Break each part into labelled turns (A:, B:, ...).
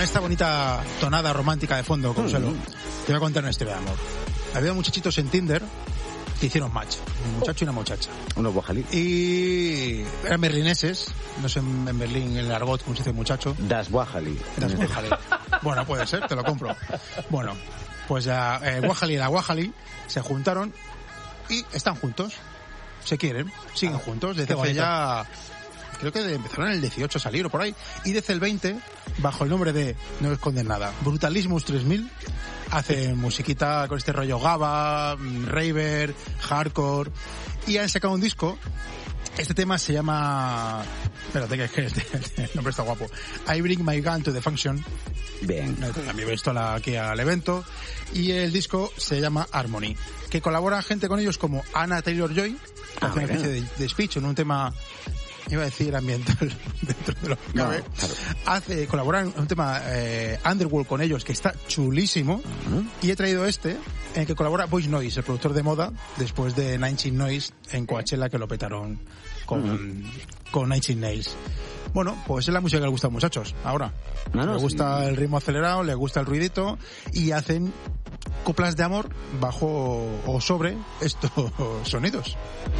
A: esta bonita tonada romántica de fondo, Consuelo, te voy a contar una historia de amor. Había muchachitos en Tinder que hicieron match, un muchacho y una muchacha.
B: Unos guajalí.
A: Y eran berlineses, no sé en Berlín en el argot cómo se dice muchacho.
B: Das guajalí.
A: Das guajalí. Bueno, puede ser, te lo compro. Bueno, pues ya Guajalí y la Guajalí se juntaron y están juntos. Se quieren, siguen juntos. Desde hace ya, creo que empezaron en el 18 a salir o por ahí. Y desde el 20, bajo el nombre de, no esconden nada, Brutalismus 3000, hacen musiquita con este rollo Gaba, raver, hardcore. Y han sacado un disco. Este tema se llama... Espérate, que el nombre está guapo. I Bring My Gun to the Function.
B: Bien.
A: También he visto aquí al evento. Y el disco se llama Harmony, que colabora gente con ellos como Anna Taylor-Joy, que hace una especie de speech en un tema, iba a decir ambiental, dentro de lo que cabe. Claro. Colabora en un tema Underworld con ellos, que está chulísimo. Y he traído este, en el que colabora Voice Noise, el productor de moda, después de Nine Inch Nails en Coachella, que lo petaron con Nine Inch Nails. Bueno, pues es la música que le gusta a los muchachos ahora. Les gusta el ritmo acelerado, les gusta el ruidito y hacen coplas de amor bajo o sobre estos sonidos.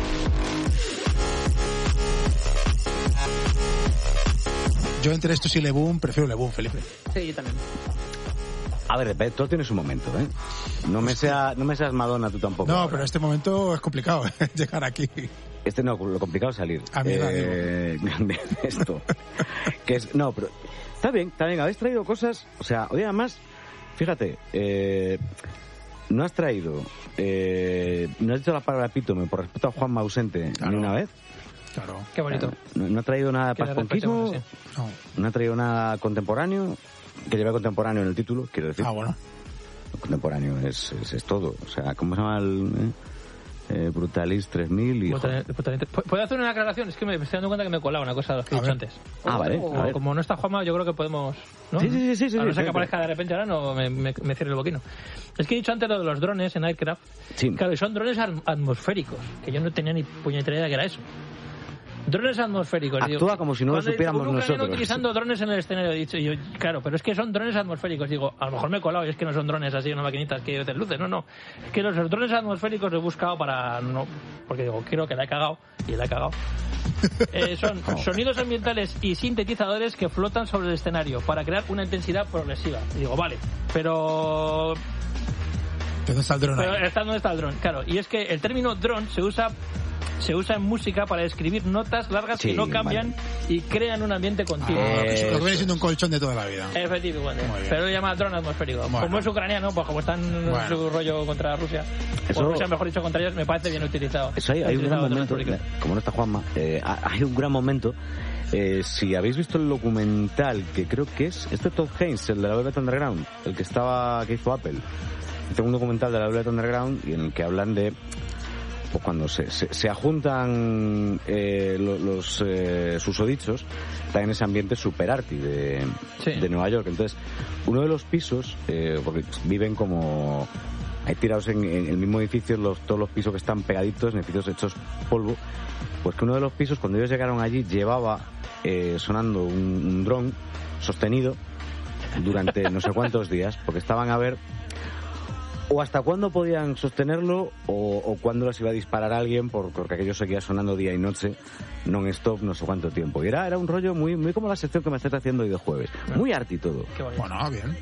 A: Yo entre estos y Le Boom prefiero Le Boom, Felipe.
C: Sí, yo también.
B: A ver, todo tiene su momento, ¿eh? No me seas Madonna tú tampoco.
A: No,
B: ahora.
A: pero este momento es complicado, llegar aquí.
B: No, lo complicado es salir.
A: A mí
B: de esto. No, pero está bien. Habéis traído cosas, o sea, hoy además, fíjate, no has traído, no has dicho la palabra epítome por respeto a Juanma ausente ni una vez.
A: Claro.
C: Qué bonito.
B: No ha traído nada de pasponquismo, no ha traído nada contemporáneo, que lleva contemporáneo en el título, quiero decir.
A: Ah, bueno.
B: Contemporáneo es todo. O sea, ¿cómo se llama el Brutalist 3000?
C: ¿Puedo hacer una aclaración? Es que me estoy dando cuenta que me he colado una cosa de lo que he dicho antes.
B: Ah, vale. A ver.
C: Como no está Juanma, yo creo que podemos... ¿no?
B: Sí.
C: A no ser que aparezca de repente ahora, no me cierre el boquino. Es que he dicho antes lo de los drones en Aircraft.
B: Sí.
C: Claro, y son drones atmosféricos, que yo no tenía ni puñetera idea que era eso. Drones atmosféricos.
B: Actúa como si no lo supiéramos nosotros.
C: Utilizando drones en el escenario, he dicho. Y yo, claro, pero es que son drones atmosféricos. Digo, a lo mejor me he colado y es que no son drones así, unas maquinitas que te lucen. No. Es que los drones atmosféricos los he buscado para... no, porque digo, creo que la he cagado. Y la he cagado. Son sonidos ambientales y sintetizadores que flotan sobre el escenario para crear una intensidad progresiva. Y digo, vale, pero...
A: ¿Dónde está el dron ahí?
C: ¿Dónde está el dron? Claro, y es que el término dron se usa en música para describir notas largas que no cambian y crean un ambiente continuo.
A: Lo que viene siendo un colchón de toda la vida.
C: Efectivamente. Pero lo llama dron atmosférico. Bueno. Como es ucraniano, pues como están en su rollo contra Rusia, o Rusia, mejor dicho, contra ellos, me parece bien utilizado.
B: Eso hay un gran momento, como no está Juanma, hay un gran momento. Si habéis visto el documental, que creo que es Todd Haynes, el de la Velvet Underground, el que hizo Apple. Tengo un documental de la Velvet Underground y en el que hablan de pues cuando se ajuntan los susodichos, están en ese ambiente super arty de Nueva York. Entonces, uno de los pisos, porque viven como hay tirados en el mismo edificio, todos los pisos que están pegaditos, en edificios hechos polvo, pues que uno de los pisos, cuando ellos llegaron allí, llevaba sonando un dron sostenido durante no sé cuántos días, porque estaban a ver o hasta cuándo podían sostenerlo o cuándo los iba a disparar alguien, porque aquello seguía sonando día y noche non-stop no sé cuánto tiempo. Y era un rollo muy como la sección que me estás haciendo hoy de jueves. Muy arty todo.
A: Bueno, bien.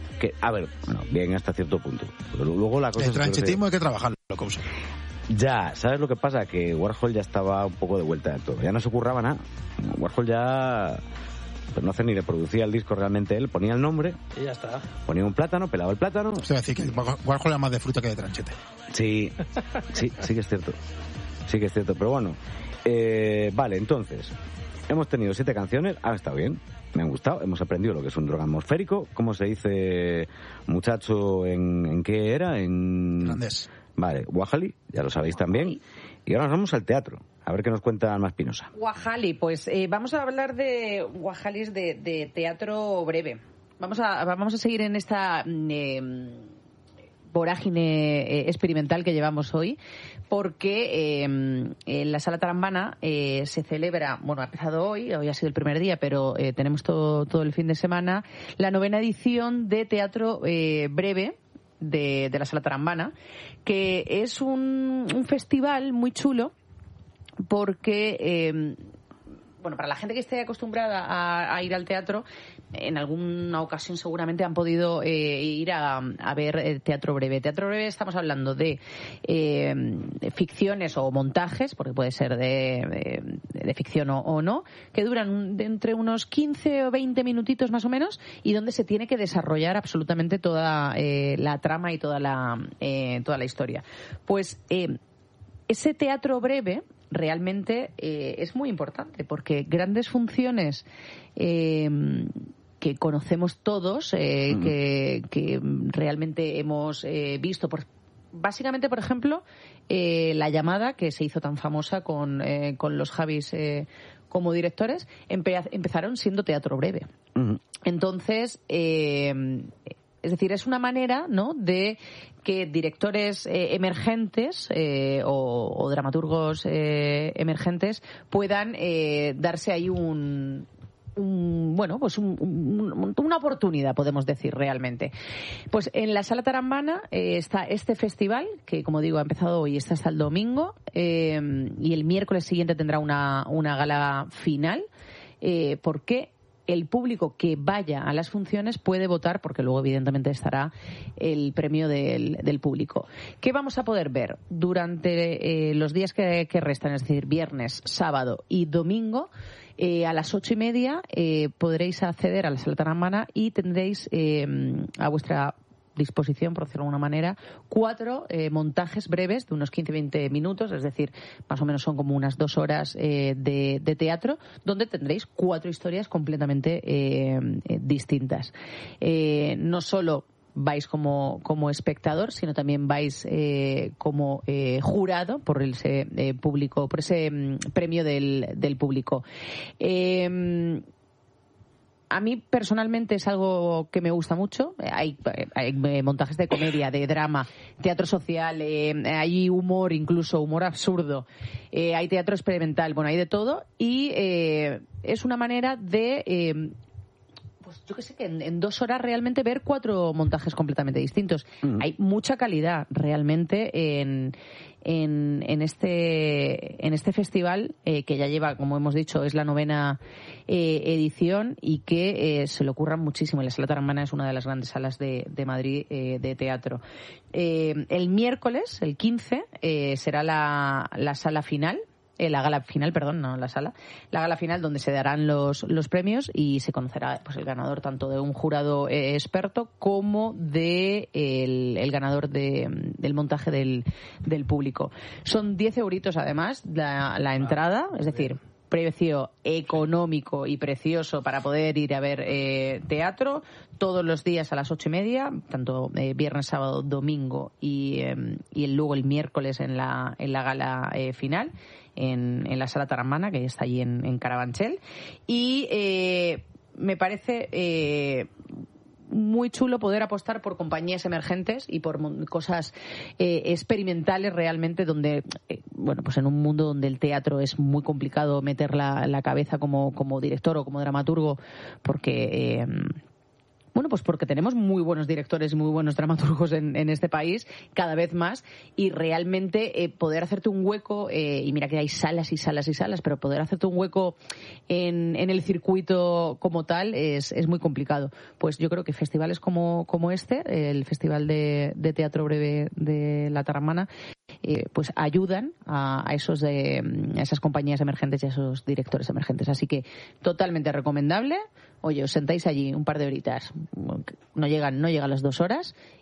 B: Bien hasta cierto punto. Pero luego la cosa...
A: El tranchetismo hay que trabajarlo, Couso.
B: Ya, ¿sabes lo que pasa? Que Warhol ya estaba un poco de vuelta de todo. Ya no se ocurraba nada. Warhol ya... Pues no hace ni reproducía el disco realmente él, ponía el nombre
C: y ya está.
B: Ponía un plátano, pelaba el plátano.
A: O sea, decir que Warhol era más de fruta que de tranchete.
B: Sí que es cierto. Sí que es cierto, pero bueno. Vale, entonces, hemos tenido 7 canciones, han estado bien, me han gustado, hemos aprendido lo que es un dron atmosférico, ¿cómo se dice, muchacho, en qué era? En
A: Irlandés.
B: Vale, Guajalí, ya lo sabéis también. Y ahora nos vamos al teatro. A ver qué nos cuenta Alma Espinosa.
D: Guajalí, pues vamos a hablar de Guajalís de teatro breve. Vamos a seguir en esta vorágine experimental que llevamos hoy, porque en la Sala Tarambana se celebra, bueno, ha empezado hoy ha sido el primer día, pero tenemos todo el fin de semana, la 9ª edición de teatro breve de la Sala Tarambana, que es un festival muy chulo porque bueno, para la gente que esté acostumbrada a ir al teatro, en alguna ocasión seguramente han podido ir a ver teatro breve. Teatro breve estamos hablando de ficciones o montajes, porque puede ser de ficción o no, que duran entre unos 15 o 20 minutitos más o menos, y donde se tiene que desarrollar absolutamente toda la trama y toda la historia. Pues ese teatro breve realmente es muy importante, porque grandes funciones que conocemos todos, que realmente hemos visto, básicamente, por ejemplo, La llamada, que se hizo tan famosa con los Javis como directores, empezaron siendo teatro breve. Entonces, es decir, es una manera, ¿no?, de que directores emergentes o dramaturgos emergentes puedan darse ahí una oportunidad, podemos decir, realmente. Pues en la Sala Tarambana está este festival, que, como digo, ha empezado hoy, está hasta el domingo, y el miércoles siguiente tendrá una gala final, porque el público que vaya a las funciones puede votar, porque luego evidentemente estará el premio del público. ¿Qué vamos a poder ver durante los días que restan? Es decir, viernes, sábado y domingo. A las 8:30 podréis acceder a la Sala Tarambana y tendréis a vuestra disposición, por decirlo de alguna manera, 4 montajes breves de unos 15-20 minutos, es decir, más o menos son como unas 2 horas de teatro, donde tendréis 4 historias completamente distintas. No solo vais como espectador, sino también vais como jurado por ese público, por ese premio del público. A mí personalmente es algo que me gusta mucho. Hay montajes de comedia, de drama, teatro social, hay humor, incluso humor absurdo, hay teatro experimental, bueno, hay de todo, y es una manera de pues yo que sé, que en 2 horas realmente ver 4 montajes completamente distintos. Hay mucha calidad realmente en este festival, que ya lleva, como hemos dicho, es la 9ª edición, y que se le ocurran muchísimo. La Sala Tarambana es una de las grandes salas de Madrid de teatro. El miércoles, el 15, será la sala final. La gala final, la gala final, donde se darán los premios y se conocerá, pues, el ganador tanto de un jurado experto como de el ganador del montaje del público. Son 10 euritos además la entrada, es decir, precio económico y precioso para poder ir a ver teatro todos los días a las 8:30, tanto viernes, sábado, domingo y luego el miércoles en la gala final en la Sala Tarambana, que está allí en Carabanchel. Y me parece muy chulo poder apostar por compañías emergentes y por cosas experimentales realmente, donde pues en un mundo donde el teatro es muy complicado meter la cabeza como director o como dramaturgo, porque pues porque tenemos muy buenos directores y muy buenos dramaturgos en este país, cada vez más, y realmente poder hacerte un hueco, y mira que hay salas y salas y salas, pero poder hacerte un hueco en el circuito como tal es muy complicado. Pues yo creo que festivales como este, el Festival de Teatro Breve de la Tarambana, pues ayudan a esas compañías emergentes y a esos directores emergentes. Así que totalmente recomendable. Oye, os sentáis allí un par de horitas, no llegan las 2 horas,